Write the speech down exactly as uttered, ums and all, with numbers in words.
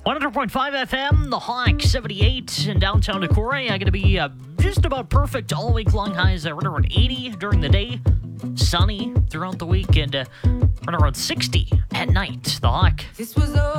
one hundred point five F M, The Hawk, seventy-eight in downtown Decorah. I'm going to be uh, just about perfect all week long. Highs uh, right around eighty during the day. Sunny throughout the week and uh, right around sixty at night. The Hawk. This was a